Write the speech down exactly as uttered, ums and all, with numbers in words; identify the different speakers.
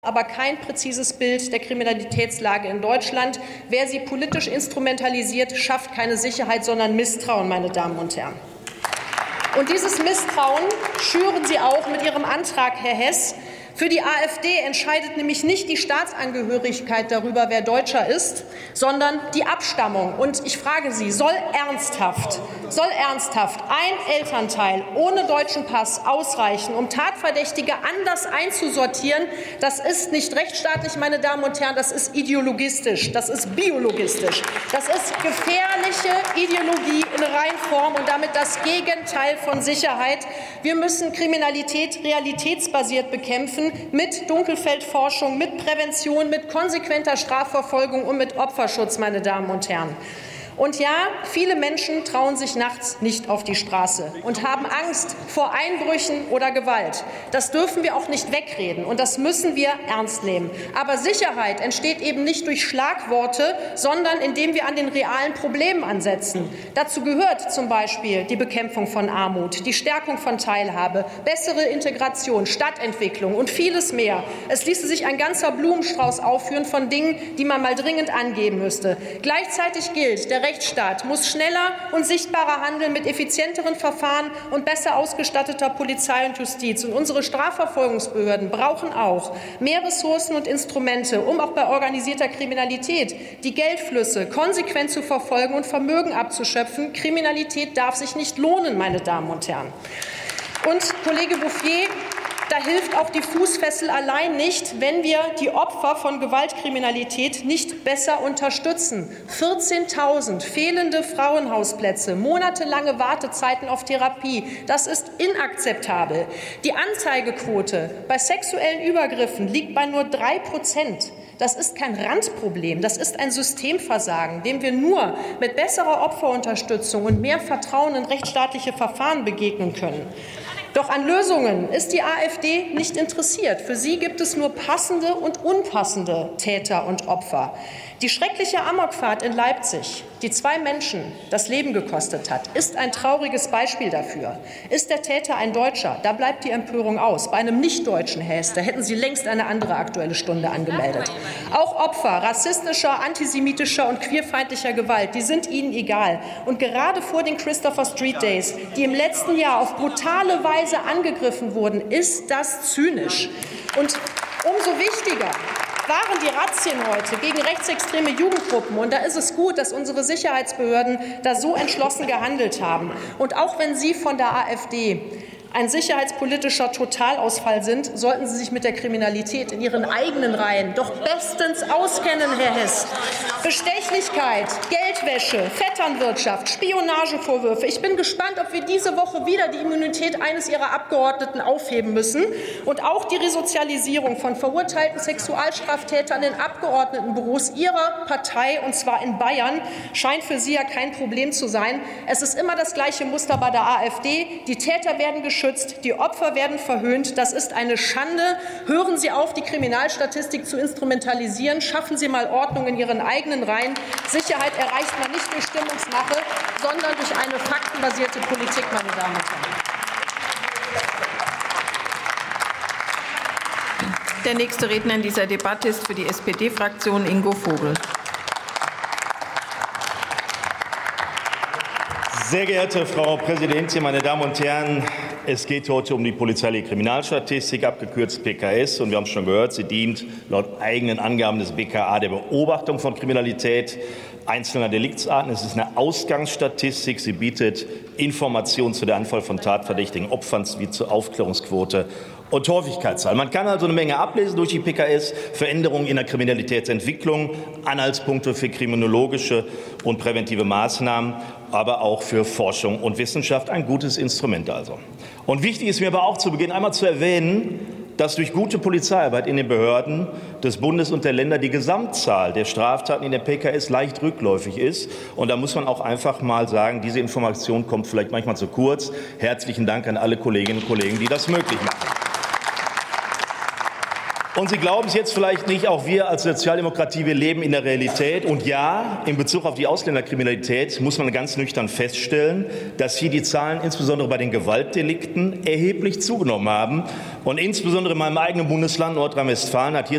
Speaker 1: aber kein präzises Bild der Kriminalitätslage in Deutschland. Wer sie politisch instrumentalisiert, schafft keine Sicherheit, sondern Misstrauen, meine Damen und Herren. Und dieses Misstrauen schüren Sie auch mit Ihrem Antrag, Herr Hess. Für die AfD entscheidet nämlich nicht die Staatsangehörigkeit darüber, wer Deutscher ist, sondern die Abstammung. Und ich frage Sie, soll ernsthaft, soll ernsthaft ein Elternteil ohne deutschen Pass ausreichen, um Tatverdächtige anders einzusortieren? Das ist nicht rechtsstaatlich, meine Damen und Herren, das ist ideologistisch, das ist biologistisch. Das ist gefährliche Ideologie in Reinform und damit das Gegenteil von Sicherheit. Wir müssen Kriminalität realitätsbasiert bekämpfen, mit Dunkelfeldforschung, mit Prävention, mit konsequenter Strafverfolgung und mit Opferschutz, meine Damen und Herren. Und ja, viele Menschen trauen sich nachts nicht auf die Straße und haben Angst vor Einbrüchen oder Gewalt. Das dürfen wir auch nicht wegreden, und das müssen wir ernst nehmen. Aber Sicherheit entsteht eben nicht durch Schlagworte, sondern indem wir an den realen Problemen ansetzen. Dazu gehört zum Beispiel die Bekämpfung von Armut, die Stärkung von Teilhabe, bessere Integration, Stadtentwicklung und vieles mehr. Es ließe sich ein ganzer Blumenstrauß aufführen von Dingen, die man mal dringend angehen müsste. Gleichzeitig gilt, der Rechtsstaat muss schneller und sichtbarer handeln mit effizienteren Verfahren und besser ausgestatteter Polizei und Justiz. Und unsere Strafverfolgungsbehörden brauchen auch mehr Ressourcen und Instrumente, um auch bei organisierter Kriminalität die Geldflüsse konsequent zu verfolgen und Vermögen abzuschöpfen. Kriminalität darf sich nicht lohnen, meine Damen und Herren. Und Kollege Bouffier, da hilft auch die Fußfessel allein nicht, wenn wir die Opfer von Gewaltkriminalität nicht besser unterstützen. vierzehntausend fehlende Frauenhausplätze, monatelange Wartezeiten auf Therapie, das ist inakzeptabel. Die Anzeigequote bei sexuellen Übergriffen liegt bei nur drei Prozent. Das ist kein Randproblem, das ist ein Systemversagen, dem wir nur mit besserer Opferunterstützung und mehr Vertrauen in rechtsstaatliche Verfahren begegnen können. Doch an Lösungen ist die AfD nicht interessiert. Für sie gibt es nur passende und unpassende Täter und Opfer. Die schreckliche Amokfahrt in Leipzig, die zwei Menschen das Leben gekostet hat, ist ein trauriges Beispiel dafür. Ist der Täter ein Deutscher? Da bleibt die Empörung aus. Bei einem Nicht-Deutschen, Herr Hess, da hätten Sie längst eine andere Aktuelle Stunde angemeldet. Auch Opfer rassistischer, antisemitischer und queerfeindlicher Gewalt, die sind Ihnen egal. Und gerade vor den Christopher Street Days, die im letzten Jahr auf brutale Weise angegriffen wurden, ist das zynisch. Und umso wichtiger waren die Razzien heute gegen rechtsextreme Jugendgruppen. Und da ist es gut, dass unsere Sicherheitsbehörden da so entschlossen gehandelt haben. Und auch wenn Sie von der AfD ein sicherheitspolitischer Totalausfall sind, sollten Sie sich mit der Kriminalität in Ihren eigenen Reihen doch bestens auskennen, Herr Hess. Bestechlichkeit, Geldwäsche, Vetternwirtschaft, Spionagevorwürfe. Ich bin gespannt, ob wir diese Woche wieder die Immunität eines Ihrer Abgeordneten aufheben müssen. Und auch die Resozialisierung von verurteilten Sexualstraftätern in Abgeordnetenbüros Ihrer Partei, und zwar in Bayern, scheint für Sie ja kein Problem zu sein. Es ist immer das gleiche Muster bei der AfD. Die Täter werden geschützt. Die Opfer werden verhöhnt. Das ist eine Schande. Hören Sie auf, die Kriminalstatistik zu instrumentalisieren. Schaffen Sie mal Ordnung in Ihren eigenen Reihen. Sicherheit erreicht man nicht durch Stimmungsmache, sondern durch eine faktenbasierte Politik, meine Damen und Herren.
Speaker 2: Der nächste Redner in dieser Debatte ist für die S P D-Fraktion Ingo Vogel.
Speaker 3: Sehr geehrte Frau Präsidentin, meine Damen und Herren! Es geht heute um die polizeiliche Kriminalstatistik, abgekürzt P K S. Und wir haben es schon gehört, sie dient laut eigenen Angaben des B K A der Beobachtung von Kriminalität einzelner Deliktsarten. Es ist eine Ausgangsstatistik. Sie bietet Informationen zu der Anzahl von tatverdächtigen Opfern wie zur Aufklärungsquote und Häufigkeitszahl. Man kann also eine Menge ablesen durch die P K S, Veränderungen in der Kriminalitätsentwicklung, Anhaltspunkte für kriminologische und präventive Maßnahmen, aber auch für Forschung und Wissenschaft. Ein gutes Instrument also. Und wichtig ist mir aber auch zu Beginn einmal zu erwähnen, dass durch gute Polizeiarbeit in den Behörden des Bundes und der Länder die Gesamtzahl der Straftaten in der P K S leicht rückläufig ist. Und da muss man auch einfach mal sagen, diese Information kommt vielleicht manchmal zu kurz. Herzlichen Dank an alle Kolleginnen und Kollegen, die das möglich machen. Und Sie glauben es jetzt vielleicht nicht, auch wir als Sozialdemokratie, wir leben in der Realität. Und ja, in Bezug auf die Ausländerkriminalität muss man ganz nüchtern feststellen, dass hier die Zahlen insbesondere bei den Gewaltdelikten erheblich zugenommen haben. Und insbesondere in meinem eigenen Bundesland Nordrhein-Westfalen hat hier